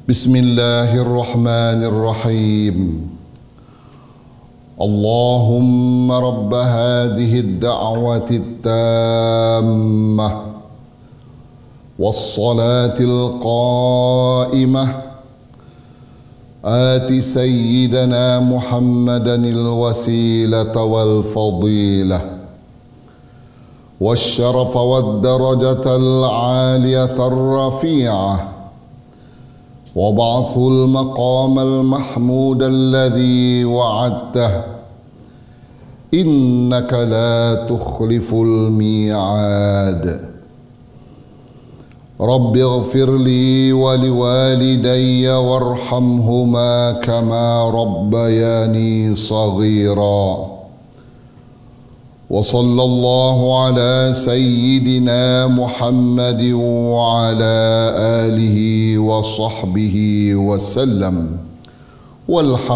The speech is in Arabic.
بسم الله الرحمن الرحيم. اللهم رب هذه الدعوة التامة والصلاة القائمة آت سيدنا محمدا الوسيلة والفضيلة والشرف والدرجة العالية الرفيعة وابعثه المقام المحمود الذي وعدته إنك لا تخلف الميعاد. رب اغفر لي ولوالدي وارحمهما كما ربياني صغيرا. وصلى الله على سيدنا محمد وعلى آله وصحبه وسلم والحمد